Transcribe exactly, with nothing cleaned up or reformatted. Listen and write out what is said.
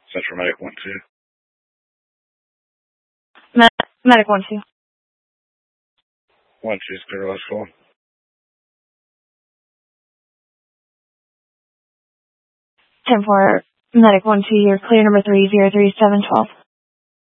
Central Medic one two. Med- Medic one two. one two is clear, last call. ten four, Medic one two, you're clear number three zero three seven twelve.